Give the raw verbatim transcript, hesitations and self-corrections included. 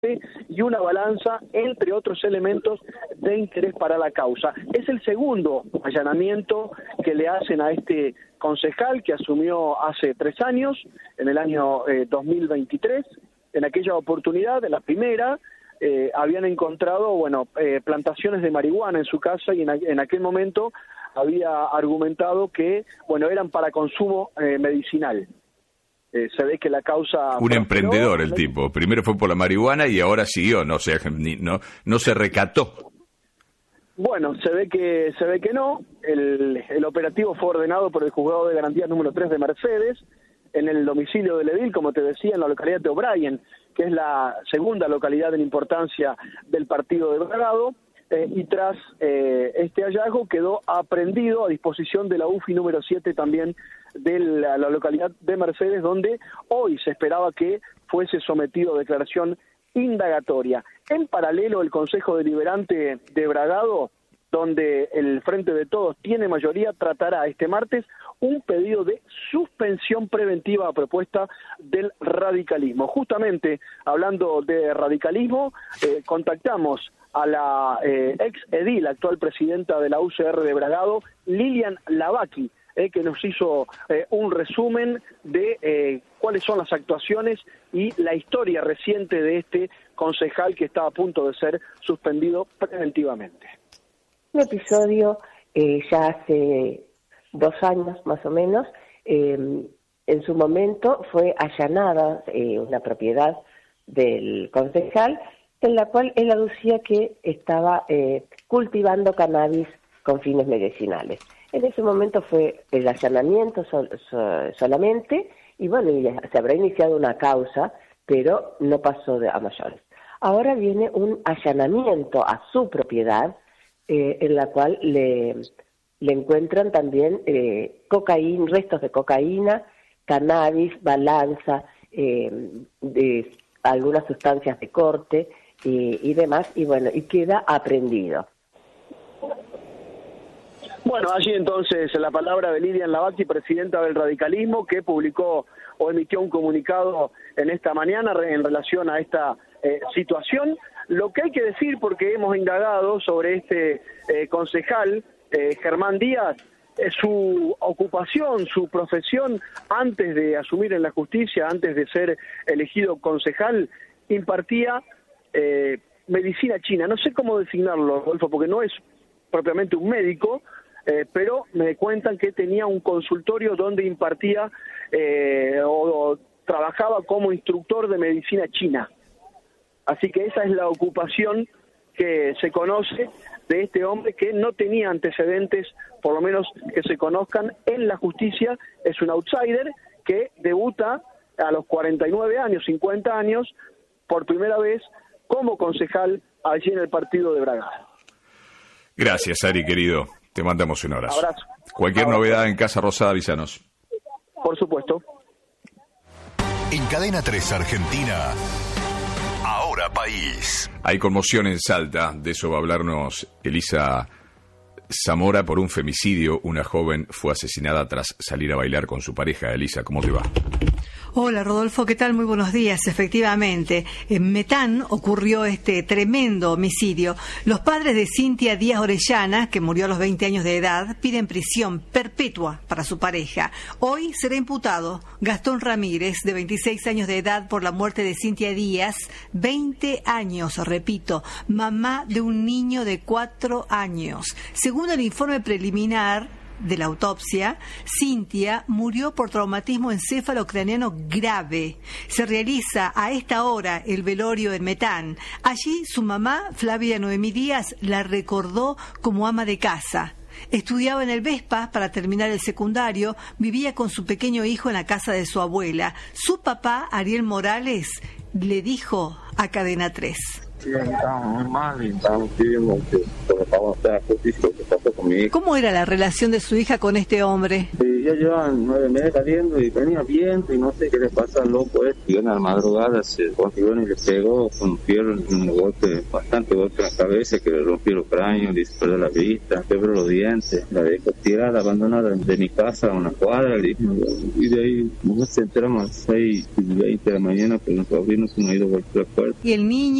y una balanza, entre otros elementos de interés para la causa. Es el segundo allanamiento que le hacen a este concejal que asumió hace tres años, en el año eh, dos mil veintitrés. En aquella oportunidad, en la primera, eh, habían encontrado, bueno, eh, plantaciones de marihuana en su casa y en, en aquel momento había argumentado que, bueno, eran para consumo eh, medicinal. Eh, se ve que la causa... Un emprendedor el tipo. Primero fue por la marihuana y ahora siguió, no se, no, no se recató. Bueno, se ve que se ve que no. El, el operativo fue ordenado por el juzgado de garantías número tres de Mercedes, en el domicilio del edil, como te decía, en la localidad de O'Brien, que es la segunda localidad en importancia del partido de Bragado. Eh, y tras eh, este hallazgo quedó aprehendido a disposición de la U F I número siete también de la, la localidad de Mercedes, donde hoy se esperaba que fuese sometido a declaración indagatoria. En paralelo, el Consejo Deliberante de Bragado, donde el Frente de Todos tiene mayoría, tratará este martes un pedido de suspensión preventiva a propuesta del radicalismo. Justamente, hablando de radicalismo, eh, contactamos a la eh, ex edil, actual presidenta de la U C R de Bragado, Lilian Lavaki, eh, que nos hizo eh, un resumen de eh, cuáles son las actuaciones y la historia reciente de este concejal que está a punto de ser suspendido preventivamente. Un episodio eh, ya hace dos años más o menos, eh, en su momento fue allanada eh, una propiedad del concejal, en la cual él aducía que estaba eh, cultivando cannabis con fines medicinales. En ese momento fue el allanamiento sol, sol, solamente, y bueno, se habrá iniciado una causa, pero no pasó de, a mayores. Ahora viene un allanamiento a su propiedad, eh, en la cual le, le encuentran también eh, cocaína, restos de cocaína, cannabis, balanza, eh, de algunas sustancias de corte, Y, y demás, y bueno, y queda aprehendido. Bueno, allí entonces la palabra de Lilian Lavaki, presidenta del radicalismo, que publicó o emitió un comunicado en esta mañana en relación a esta eh, situación. Lo que hay que decir, porque hemos indagado sobre este eh, concejal, eh, Germán Díaz, eh, su ocupación, su profesión, antes de asumir en la justicia, antes de ser elegido concejal, impartía Eh, medicina china. No sé cómo designarlo, Rodolfo, porque no es propiamente un médico, eh, pero me cuentan que tenía un consultorio donde impartía eh, o, o trabajaba como instructor de medicina china. Así que esa es la ocupación que se conoce de este hombre, que no tenía antecedentes, por lo menos que se conozcan, en la justicia. Es un outsider que debuta a los cuarenta y nueve años, cincuenta años, por primera vez como concejal allí en el partido de Bragado. Gracias, Ari, querido. Te mandamos un abrazo. Abrazo. Cualquier abrazo. novedad en Casa Rosada, avísanos. Por supuesto. En Cadena tres Argentina, Ahora País. Hay conmoción en Salta, de eso va a hablarnos Elisa Zamora por un femicidio. Una joven fue asesinada tras salir a bailar con su pareja. Elisa, ¿cómo te va? Hola Rodolfo, ¿qué tal? Muy buenos días. Efectivamente, en Metán ocurrió este tremendo homicidio. Los padres de Cintia Díaz Orellana, que murió a los veinte años de edad, piden prisión perpetua para su pareja. Hoy será imputado Gastón Ramírez, de veintiséis años de edad, por la muerte de Cintia Díaz, veinte años, repito, mamá de un niño de cuatro años. Según el informe preliminar de la autopsia, Cintia murió por traumatismo encéfalo-craneano grave. Se realiza a esta hora el velorio en Metán. Allí su mamá, Flavia Noemí Díaz, la recordó como ama de casa. Estudiaba en el Vespa para terminar el secundario, vivía con su pequeño hijo en la casa de su abuela. Su papá, Ariel Morales, le dijo a Cadena tres. Sí, estábamos muy mal y estábamos pidiendo que por favor sea justicia lo que pasó con mi hija. ¿Cómo era la relación de su hija con este hombre? Sí, ya llevan nueve meses saliendo y venía viento y no sé qué le pasa al loco este. Y en la madrugada se consiguió y le pegó con un fierro, un golpe, bastante golpe en la cabeza que le rompió los cráneos, le perdió la vista, quebró los dientes. La dejó tirada, abandonada de mi casa a una cuadra y, y de ahí nos enteramos a las seis y veinte de la mañana, pero los sobrinos se han ido a golpear la puerta. Y el niño